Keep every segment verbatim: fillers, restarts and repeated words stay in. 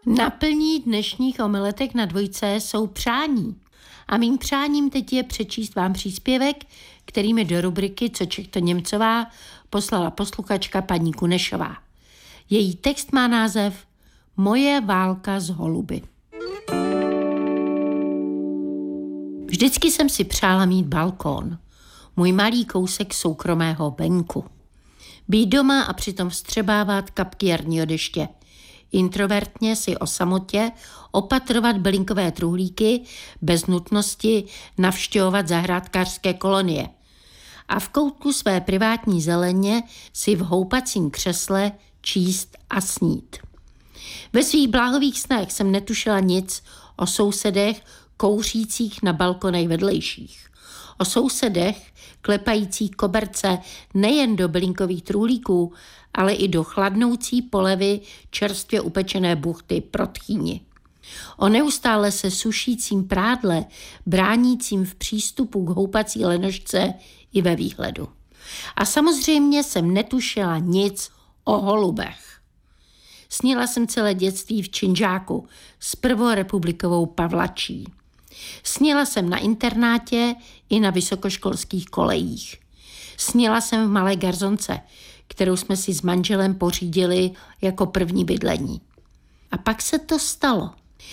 Naplní dnešních omeletek na dvojce jsou přání. A mým přáním teď je přečíst vám příspěvek, který mi do rubriky Co Čech to Němcová poslala posluchačka paní Kunešová. Její text má název Moje válka s holuby. Vždycky jsem si přála mít balkón, můj malý kousek soukromého venku. Být doma a přitom vstřebávat kapky jarního deště. Introvertně si o samotě opatrovat bylinkové truhlíky bez nutnosti navštěvovat zahrádkářské kolonie. A v koutku své privátní zeleně si v houpacím křesle číst a snít. Ve svých bláhových snech jsem netušila nic o sousedech kouřících na balkonech vedlejších. O sousedech klepajících koberce nejen do bylinkových truhlíků, ale i do chladnoucí polevy čerstvě upečené buchty pro tchýni. O neustále se sušícím prádle, bránícím v přístupu k houpací lenošce i ve výhledu. A samozřejmě jsem netušila nic o holubech. Snila jsem celé dětství v činžáku s prvorepublikovou Pavlačí. Snila jsem na internátě i na vysokoškolských kolejích. Snila jsem v Malé Garzonce, kterou jsme si s manželem pořídili jako první bydlení. A pak se to stalo.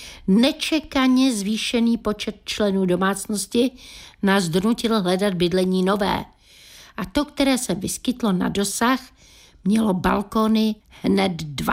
Nečekaně zvýšený počet členů domácnosti nás donutil hledat bydlení nové. A to, které se vyskytlo na dosah, mělo balkony hned dva.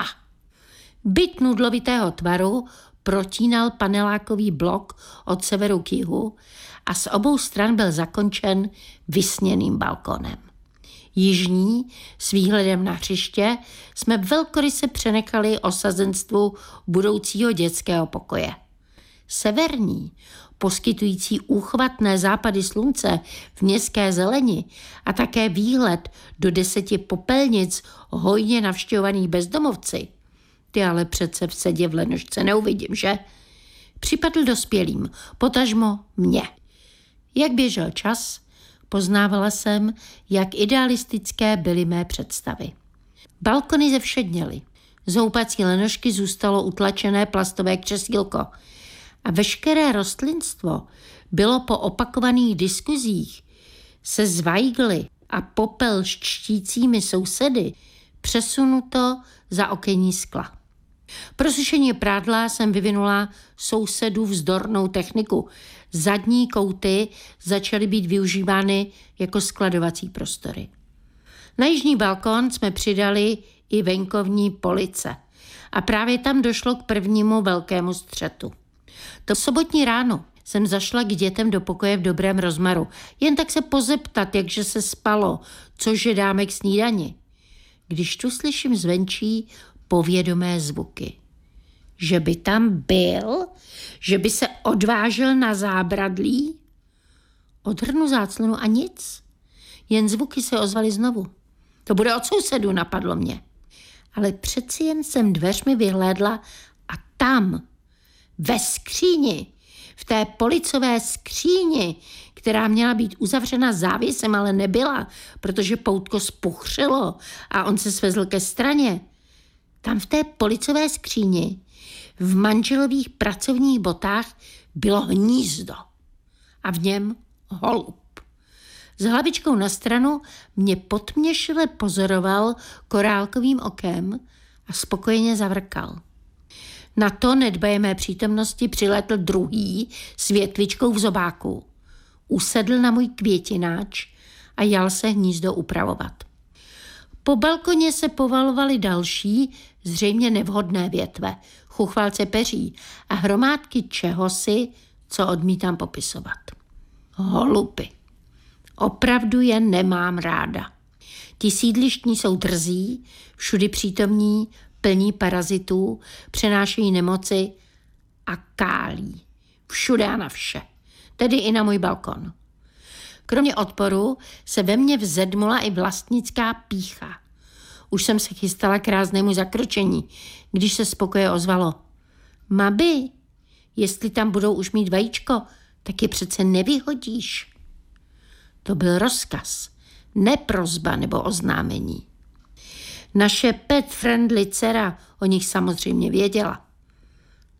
Byt nudlovitého tvaru protínal panelákový blok od severu k jihu a z obou stran byl zakončen vysněným balkonem. Jižní, s výhledem na hřiště, jsme velkoryse přenechali osazenstvu budoucího dětského pokoje. Severní, poskytující úchvatné západy slunce v městské zeleni a také výhled do deseti popelnic hojně navštěvovaných bezdomovci, ty ale přece v sedě v lenošce neuvidím, že? Připadl dospělým, potažmo mě. Jak běžel čas, poznávala jsem, jak idealistické byly mé představy. Balkony zevšedněly. Z houpací lenošky zůstalo utlačené plastové křesílko a veškeré rostlinstvo bylo po opakovaných diskuzích se zvajgly a popel štícími sousedy přesunuto za okenní skla. Pro sušení prádla jsem vyvinula sousedů vzdornou techniku. Zadní kouty začaly být využívány jako skladovací prostory. Na jižní balkon jsme přidali i venkovní police a právě tam došlo k prvnímu velkému střetu. To sobotní ráno jsem zašla k dětem do pokoje v dobrém rozmaru, jen tak se pozeptat, jakže se spalo, cože dáme k snídani. Když tu slyším zvenčí povědomé zvuky. Že by tam byl? Že by se odvážel na zábradlí? Odhrnu záclonu a nic. Jen zvuky se ozvaly znovu. To bude od sousedů, napadlo mě. Ale přeci jen jsem dveřmi vyhlédla a tam, ve skříni, v té policové skříni, která měla být uzavřena závěsem, ale nebyla, protože poutko spuchřilo a on se svezl ke straně. Tam v té policové skříni, v manželových pracovních botách, bylo hnízdo a v něm holub. S hlavičkou na stranu mě potměšile pozoroval korálkovým okem a spokojeně zavrkal. Na to nedbaje mé přítomnosti přilétl druhý s větvičkou v zobáku. Usedl na můj květináč a jal se hnízdo upravovat. Po balkoně se povalovaly další, zřejmě nevhodné větve, chuchvalce peří a hromádky čehosi, co odmítám popisovat. Holuby. Opravdu je nemám ráda. Ti sídlištní jsou drzí, všudy přítomní, plní parazitů, přenášejí nemoci a kálí. Všude a na vše. Tedy i na můj balkon. Kromě odporu se ve mně vzedmula i vlastnická pýcha. Už jsem se chystala k ráznému zakročení, když se z pokoje ozvalo. Mabi, jestli tam budou už mít vajíčko, tak je přece nevyhodíš. To byl rozkaz, ne prosba nebo oznámení. Naše pet-friendly dcera o nich samozřejmě věděla.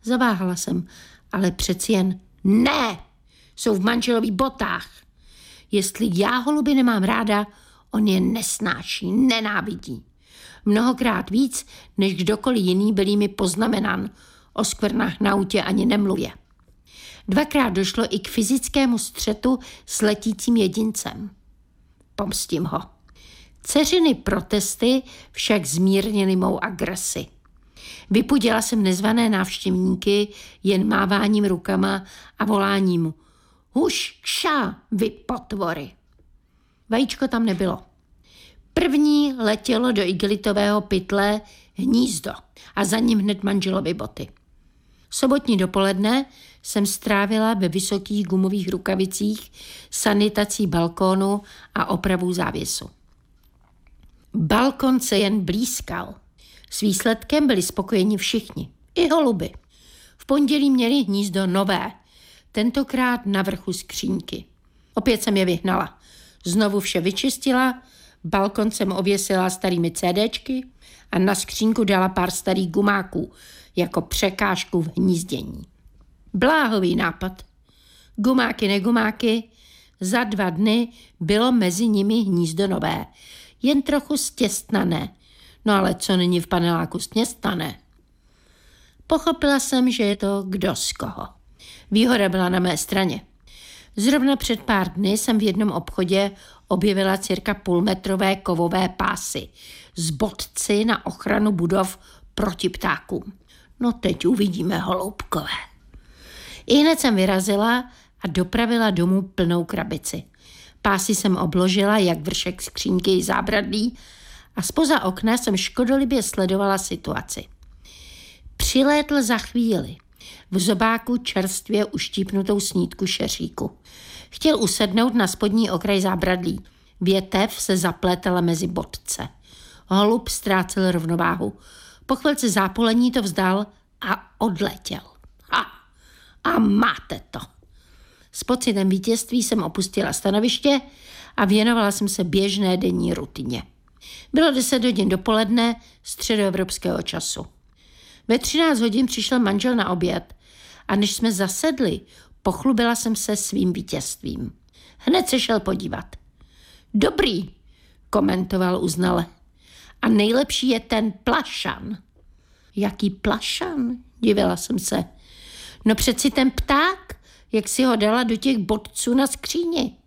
Zaváhala jsem, ale přeci jen ne, jsou v manželových botách. Jestli já holuby nemám ráda, on je nesnáší, nenávidí. Mnohokrát víc, než kdokoliv jiný byl mi poznamenán, o skvrnách na autě ani nemluvě. Dvakrát došlo i k fyzickému střetu s letícím jedincem. Pomstím ho. Dceřiny protesty však zmírnily mou agresi. Vypudila jsem nezvané návštěvníky jen máváním rukama a voláním huš, kša, vy potvory. Vajíčko tam nebylo. První letělo do igelitového pytle hnízdo a za ním hned manželovy boty. Sobotní dopoledne jsem strávila ve vysokých gumových rukavicích sanitací balkónu a opravou závěsu. Balkon se jen blízkal. S výsledkem byli spokojeni všichni, i holuby. V pondělí měli hnízdo nové, tentokrát na vrchu skřínky. Opět jsem je vyhnala. Znovu vše vyčistila, balkon jsem ověsila starými CDčky a na skřínku dala pár starých gumáků jako překážku v hnízdění. Bláhový nápad. Gumáky, negumáky, za dva dny bylo mezi nimi hnízdo nové, jen trochu stěstnané. No ale co není v paneláku stěstnané? Pochopila jsem, že je to kdo z koho. Výhoda byla na mé straně. Zrovna před pár dny jsem v jednom obchodě objevila cirka půlmetrové kovové pásy s bodci na ochranu budov proti ptákům. No teď uvidíme, holoubkové. Ihned jsem vyrazila a dopravila domů plnou krabici. Pásy jsem obložila jak vršek skřínky i zábradlí a zpoza okna jsem škodolibě sledovala situaci. Přilétl za chvíli. V zobáku čerstvě uštípnutou snídku šeříku. Chtěl usednout na spodní okraj zábradlí. Větev se zaplétala mezi bodce. Holub ztrácel rovnováhu. Po chvilce zápolení to vzdal a odletěl. Ha! A máte to. S pocitem vítězství jsem opustila stanoviště a věnovala jsem se běžné denní rutině. Bylo deset hodin dopoledne středoevropského času. Ve třináct hodin přišel manžel na oběd a než jsme zasedli, pochlubila jsem se svým vítězstvím. Hned se šel podívat. Dobrý, komentoval uznale. A nejlepší je ten plašan. Jaký plašan? Divila jsem se. No přeci ten pták, jak si ho dala do těch bodců na skříni.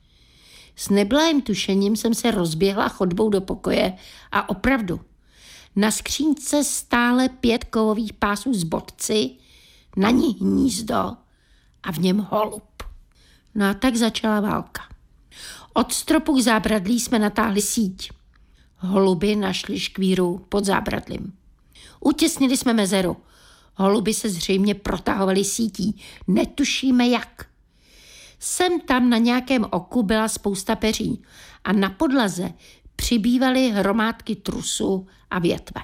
S neblahým tušením jsem se rozběhla chodbou do pokoje a opravdu. Na skřínce stále pět kovových pásů z bodci, na ní hnízdo a v něm holub. No a tak začala válka. Od stropu k zábradlí jsme natáhli síť. Holuby našli škvíru pod zábradlím. Utěsnili jsme mezeru. Holuby se zřejmě protahovaly sítí. Netušíme jak. Sem tam na nějakém oku byla spousta peří a na podlaze přibývaly hromádky trusu a větve.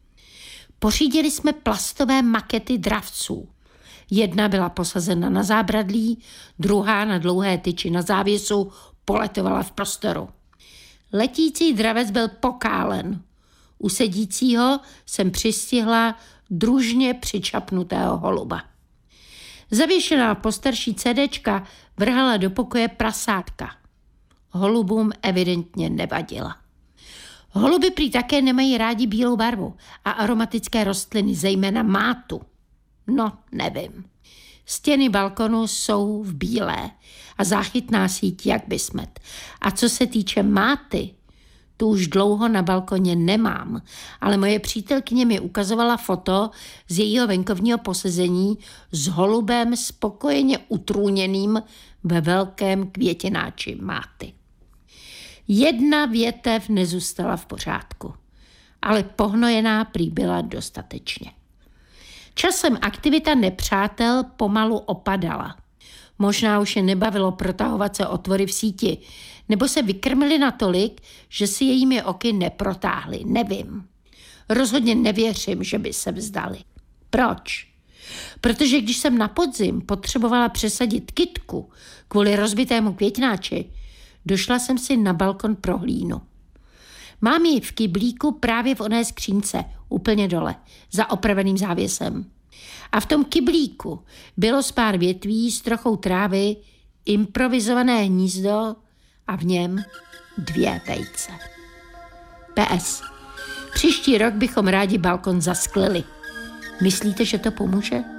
Pořídili jsme plastové makety dravců. Jedna byla posazena na zábradlí, druhá na dlouhé tyči na závěsu poletovala v prostoru. Letící dravec byl pokálen. U sedícího jsem přistihla družně přičapnutého holuba. Zavěšená postarší CDčka vrhala do pokoje prasátka. Holubům evidentně nevadila. Holuby prý také nemají rádi bílou barvu a aromatické rostliny, zejména mátu. No, nevím. Stěny balkonu jsou v bílé a záchytná síť jak bysmet. A co se týče máty, tu už dlouho na balkoně nemám, ale moje přítelkyně mi ukazovala foto z jejího venkovního posezení s holubem spokojeně utrůněným ve velkém květináči máty. Jedna větev nezůstala v pořádku, ale pohnojená prý byla dostatečně. Časem aktivita nepřátel pomalu opadala. Možná už je nebavilo protahovat se otvory v síti, nebo se vykrmili natolik, že si jejími oky neprotáhli, nevím. Rozhodně nevěřím, že by se vzdali. Proč? Protože když jsem na podzim potřebovala přesadit kytku kvůli rozbitému květináči, došla jsem si na balkon pro hlínu. Mám ji v kyblíku právě v oné skřínce, úplně dole, za opraveným závěsem. A v tom kyblíku bylo z pár větví s trochou trávy improvizované hnízdo a v něm dvě vejce. P S. Příští rok bychom rádi balkon zasklili. Myslíte, že to pomůže?